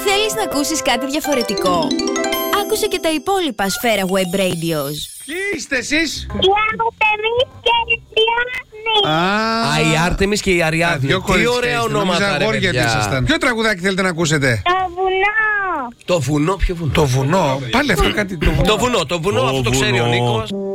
Θέλεις να ακούσεις κάτι διαφορετικό? Άκουσε και τα υπόλοιπα Σφαίρα Web Radios. Ποιοι είστε εσείς? Η Άρτεμις και η Αριάδνη. Α, η Άρτεμις και η Αριάδνη. δύο Τι κορίτσια ωραία είστε. Νόμιζα ονόματα, ρε αγόρια παιδιά. ήσασταν. Ποιο τραγουδάκι θέλετε να ακούσετε? Το βουνό. Το βουνό, ποιο βουνό? Το βουνό. Πάλι αυτό κάτι. Το βουνό, αυτό το ξέρει ο Νίκος.